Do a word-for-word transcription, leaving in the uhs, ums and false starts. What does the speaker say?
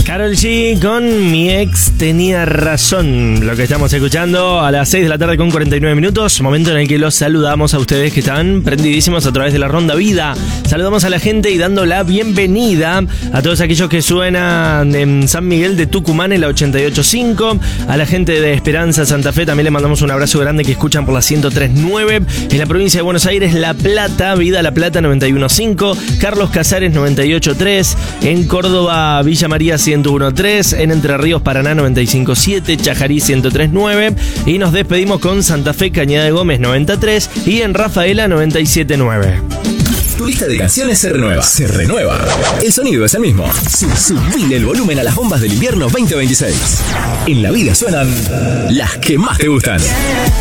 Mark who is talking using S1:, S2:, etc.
S1: Karol G con Mi Ex Tenía Razón. Lo que estamos escuchando a las seis de la tarde con cuarenta y nueve minutos. Momento en el que los saludamos a ustedes que están prendidísimos a través de la Ronda Vida. Saludamos a la gente y dando la bienvenida a todos aquellos que suenan en San Miguel de Tucumán en la ochenta y ocho punto cinco. A la gente de Esperanza, Santa Fe, también le mandamos un abrazo grande que escuchan por la ciento tres punto nueve. En la provincia de Buenos Aires, La Plata, Vida La Plata noventa y uno punto cinco. Carlos Casares noventa y ocho punto tres. En Córdoba, Villa María ciento uno punto tres. En Entre Ríos, Paraná noventa y cinco punto siete. Chajarí ciento tres punto nueve. Y nos despedimos con Santa Fe, Cañada de Gómez noventa y tres. Y en Rafaela noventa y siete punto nueve.
S2: Tu lista de canciones se renueva. Se renueva. El sonido es el mismo. Subile el volumen a las bombas del invierno veinte veintiséis. En la vida suenan las que más te gustan.